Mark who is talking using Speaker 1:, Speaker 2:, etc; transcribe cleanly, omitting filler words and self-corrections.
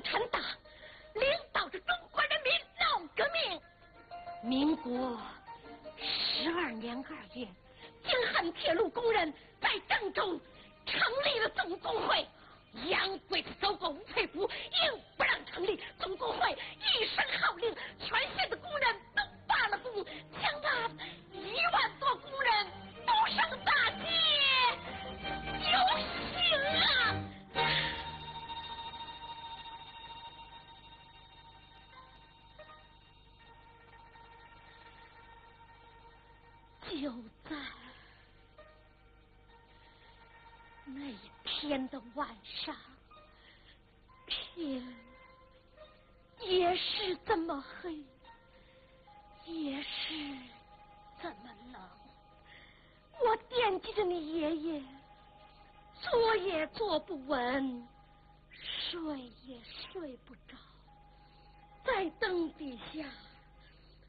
Speaker 1: 产党，领导着中国人民闹革命。民国12年2月，京汉铁路工人在郑州成立了总工会。杨贵的走过吴佩孚，硬不让成立总工会，一声号令，全县的工人都罢了工，将那1万多工人都上大街游行啊！就在那天的晚上，天也是这么黑，也是这么冷。我惦记着你爷爷，坐也坐不稳，睡也睡不着，在灯底下